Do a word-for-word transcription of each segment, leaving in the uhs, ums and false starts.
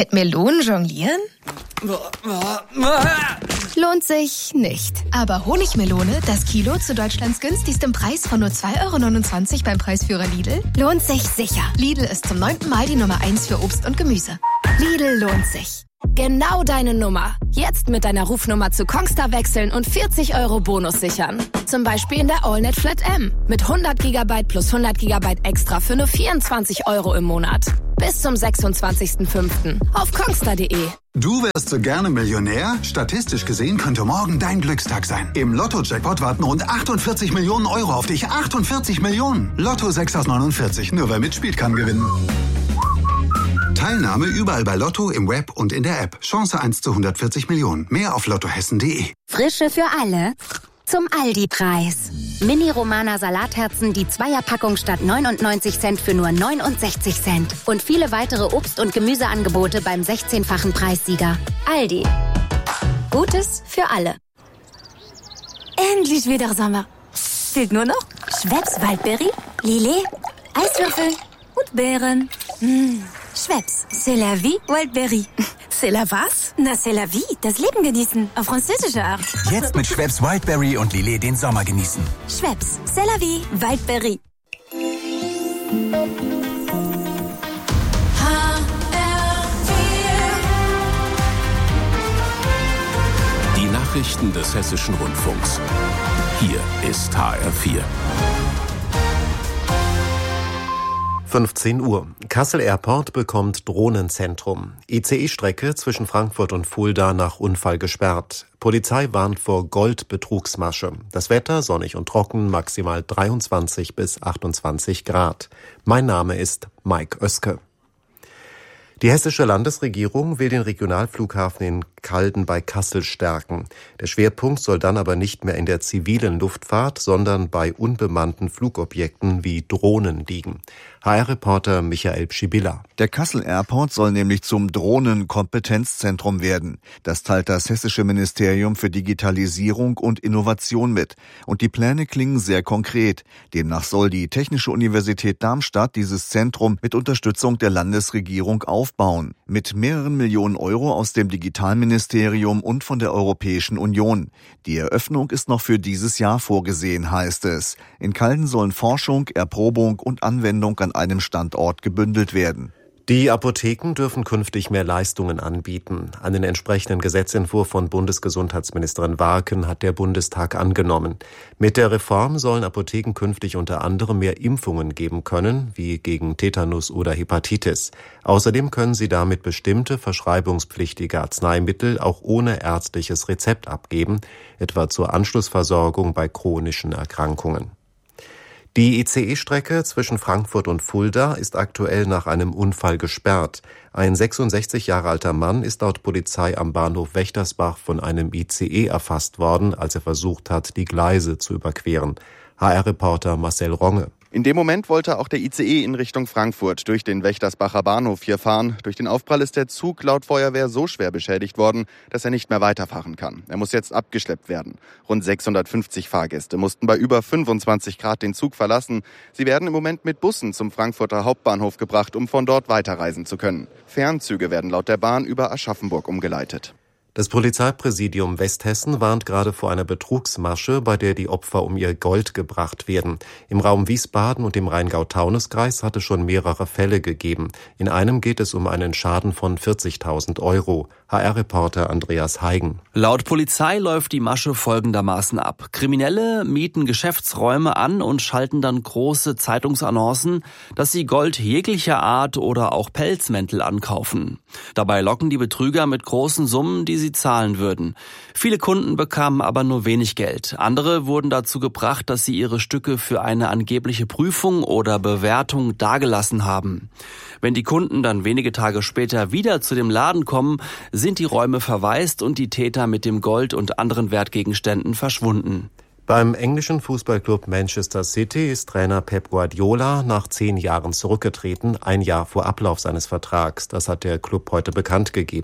Mit Melonen jonglieren? Lohnt sich nicht. Aber Honigmelone, das Kilo zu Deutschlands günstigstem Preis von nur zwei Euro neunundzwanzig beim Preisführer Lidl, lohnt sich sicher. Lidl ist zum neunten Mal die Nummer eins für Obst und Gemüse. Lidl lohnt sich. Genau deine Nummer. Jetzt mit deiner Rufnummer zu Kongstar wechseln und vierzig Euro Bonus sichern. Zum Beispiel in der AllNet Flat M. Mit hundert Gigabyte plus hundert Gigabyte extra für nur vierundzwanzig Euro im Monat. Bis zum sechsundzwanzigsten fünften auf kongstar punkt de. Du wärst so gerne Millionär? Statistisch gesehen könnte morgen dein Glückstag sein. Im Lotto-Jackpot warten rund achtundvierzig Millionen Euro auf dich. achtundvierzig Millionen! Lotto sechs aus neunundvierzig. Nur wer mitspielt, kann gewinnen. Teilnahme überall bei Lotto, im Web und in der App. Chance eins zu hundertvierzig Millionen. Mehr auf lottohessen punkt de. Frische für alle zum Aldi-Preis. Mini-Romana Salatherzen, die Zweierpackung statt neunundneunzig Cent für nur neunundsechzig Cent. Und viele weitere Obst- und Gemüseangebote beim sechzehnfachen Preissieger. Aldi. Gutes für alle. Endlich wieder Sommer. Fehlt nur noch Schweppes Waldberry, Lillet, Eiswürfel und Beeren. Mmh. Schweppes, c'est la vie, Wildberry. C'est la was? Na, c'est la vie, das Leben genießen, auf französische Art. Jetzt mit Schweppes Wildberry und Lillet den Sommer genießen. Schweppes, c'est la vie, Wildberry. Die Nachrichten des Hessischen Rundfunks. Hier ist H R vier. fünfzehn Uhr. Kassel Airport bekommt Drohnenzentrum. I C E-Strecke zwischen Frankfurt und Fulda nach Unfall gesperrt. Polizei warnt vor Goldbetrugsmasche. Das Wetter sonnig und trocken, maximal dreiundzwanzig bis achtundzwanzig Grad. Mein Name ist Mike Oeske. Die hessische Landesregierung will den Regionalflughafen in Calden bei Kassel stärken. Der Schwerpunkt soll dann aber nicht mehr in der zivilen Luftfahrt, sondern bei unbemannten Flugobjekten wie Drohnen liegen. H R-Reporter Michael Pschibilla. Der Kassel Airport soll nämlich zum Drohnenkompetenzzentrum werden. Das teilt das Hessische Ministerium für Digitalisierung und Innovation mit. Und die Pläne klingen sehr konkret. Demnach soll die Technische Universität Darmstadt dieses Zentrum mit Unterstützung der Landesregierung aufbauen. Mit mehreren Millionen Euro aus dem Digitalministerium und von der Europäischen Union. Die Eröffnung ist noch für dieses Jahr vorgesehen, heißt es. In Calden sollen Forschung, Erprobung und Anwendung an einem Standort gebündelt werden. Die Apotheken dürfen künftig mehr Leistungen anbieten. Einen entsprechenden Gesetzentwurf von Bundesgesundheitsministerin Warken hat der Bundestag angenommen. Mit der Reform sollen Apotheken künftig unter anderem mehr Impfungen geben können, wie gegen Tetanus oder Hepatitis. Außerdem können sie damit bestimmte verschreibungspflichtige Arzneimittel auch ohne ärztliches Rezept abgeben, etwa zur Anschlussversorgung bei chronischen Erkrankungen. Die I C E-Strecke zwischen Frankfurt und Fulda ist aktuell nach einem Unfall gesperrt. Ein sechsundsechzig Jahre alter Mann ist laut Polizei am Bahnhof Wächtersbach von einem I C E erfasst worden, als er versucht hat, die Gleise zu überqueren. H R-Reporter Marcel Ronge. In dem Moment wollte auch der I C E in Richtung Frankfurt durch den Wächtersbacher Bahnhof hier fahren. Durch den Aufprall ist der Zug laut Feuerwehr so schwer beschädigt worden, dass er nicht mehr weiterfahren kann. Er muss jetzt abgeschleppt werden. Rund sechshundertfünfzig Fahrgäste mussten bei über fünfundzwanzig Grad den Zug verlassen. Sie werden im Moment mit Bussen zum Frankfurter Hauptbahnhof gebracht, um von dort weiterreisen zu können. Fernzüge werden laut der Bahn über Aschaffenburg umgeleitet. Das Polizeipräsidium Westhessen warnt gerade vor einer Betrugsmasche, bei der die Opfer um ihr Gold gebracht werden. Im Raum Wiesbaden und im Rheingau-Taunus-Kreis hat es schon mehrere Fälle gegeben. In einem geht es um einen Schaden von vierzigtausend Euro. H R-Reporter Andreas Heigen. Laut Polizei läuft die Masche folgendermaßen ab. Kriminelle mieten Geschäftsräume an und schalten dann große Zeitungsannoncen, dass sie Gold jeglicher Art oder auch Pelzmäntel ankaufen. Dabei locken die Betrüger mit großen Summen, die sie zahlen würden. Viele Kunden bekamen aber nur wenig Geld. Andere wurden dazu gebracht, dass sie ihre Stücke für eine angebliche Prüfung oder Bewertung dagelassen haben. Wenn die Kunden dann wenige Tage später wieder zu dem Laden kommen, sind die Räume verwaist und die Täter mit dem Gold und anderen Wertgegenständen verschwunden. Beim englischen Fußballclub Manchester City ist Trainer Pep Guardiola nach zehn Jahren zurückgetreten, ein Jahr vor Ablauf seines Vertrags. Das hat der Club heute bekannt gegeben.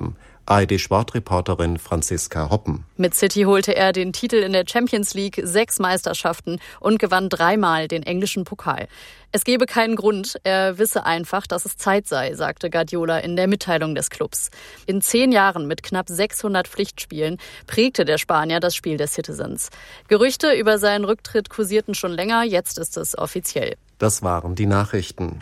A R D-Sportreporterin Franziska Hoppen. Mit City holte er den Titel in der Champions League, sechs Meisterschaften und gewann dreimal den englischen Pokal. Es gebe keinen Grund, er wisse einfach, dass es Zeit sei, sagte Guardiola in der Mitteilung des Clubs. In zehn Jahren mit knapp sechshundert Pflichtspielen prägte der Spanier das Spiel der Citizens. Gerüchte über seinen Rücktritt kursierten schon länger, jetzt ist es offiziell. Das waren die Nachrichten.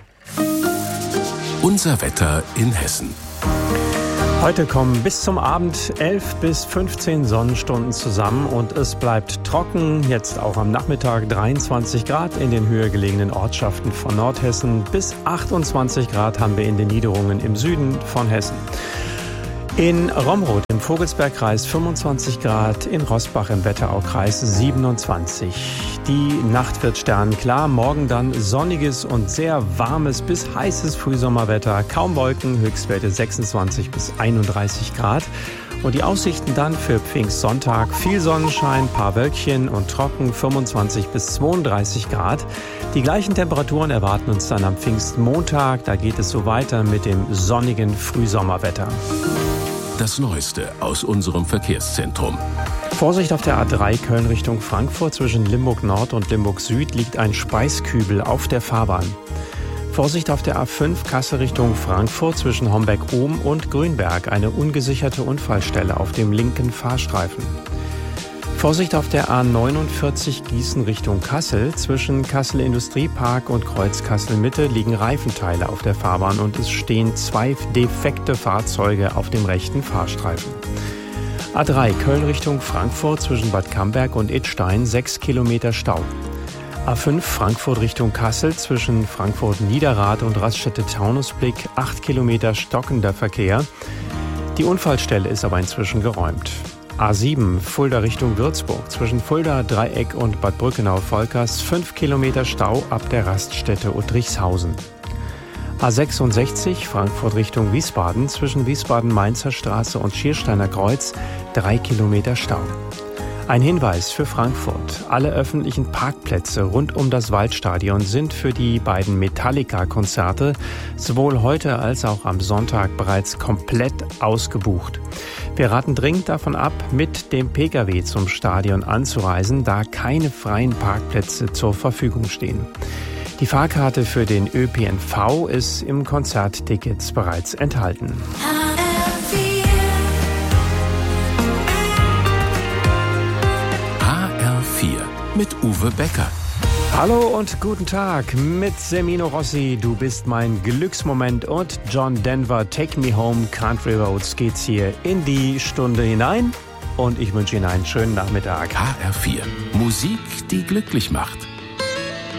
Unser Wetter in Hessen. Heute kommen bis zum Abend elf bis fünfzehn Sonnenstunden zusammen und es bleibt trocken. Jetzt auch am Nachmittag dreiundzwanzig Grad in den höher gelegenen Ortschaften von Nordhessen. Bis achtundzwanzig Grad haben wir in den Niederungen im Süden von Hessen. In Romroth im Vogelsbergkreis fünfundzwanzig Grad, in Roßbach im Wetteraukreis siebenundzwanzig. Die Nacht wird sternenklar, morgen dann sonniges und sehr warmes bis heißes Frühsommerwetter. Kaum Wolken, Höchstwerte sechsundzwanzig bis einunddreißig Grad. Und die Aussichten dann für Pfingstsonntag: viel Sonnenschein, paar Wölkchen und trocken, fünfundzwanzig bis zweiunddreißig Grad. Die gleichen Temperaturen erwarten uns dann am Pfingstmontag. Da geht es so weiter mit dem sonnigen Frühsommerwetter. Das Neueste aus unserem Verkehrszentrum. Vorsicht auf der A drei Köln Richtung Frankfurt. Zwischen Limburg Nord und Limburg Süd liegt ein Speiskübel auf der Fahrbahn. Vorsicht auf der A fünf Kassel Richtung Frankfurt. Zwischen Homberg-Ohm und Grünberg eine ungesicherte Unfallstelle auf dem linken Fahrstreifen. Vorsicht auf der A neunundvierzig Gießen Richtung Kassel. Zwischen Kassel Industriepark und Kreuz Kassel Mitte liegen Reifenteile auf der Fahrbahn und es stehen zwei defekte Fahrzeuge auf dem rechten Fahrstreifen. A drei Köln Richtung Frankfurt. Zwischen Bad Camberg und Idstein sechs Kilometer Stau. A fünf Frankfurt Richtung Kassel. Zwischen Frankfurt Niederrad und Raststätte Taunusblick acht Kilometer stockender Verkehr. Die Unfallstelle ist aber inzwischen geräumt. A sieben Fulda Richtung Würzburg. Zwischen Fulda, Dreieck und Bad Brückenau-Volkers fünf Kilometer Stau ab der Raststätte Uttrichshausen. A sechsundsechzig Frankfurt Richtung Wiesbaden. Zwischen Wiesbaden-Mainzer Straße und Schiersteiner Kreuz drei Kilometer Stau. Ein Hinweis für Frankfurt: Alle öffentlichen Parkplätze rund um das Waldstadion sind für die beiden Metallica-Konzerte sowohl heute als auch am Sonntag bereits komplett ausgebucht. Wir raten dringend davon ab, mit dem Pkw zum Stadion anzureisen, da keine freien Parkplätze zur Verfügung stehen. Die Fahrkarte für den Ö P N V ist im Konzerttickets bereits enthalten. Mit Uwe Becker. Hallo und guten Tag mit Semino Rossi. Du bist mein Glücksmoment und John Denver, Take Me Home, Country Roads geht's hier in die Stunde hinein. Und ich wünsche Ihnen einen schönen Nachmittag. H R vier. Musik, die glücklich macht.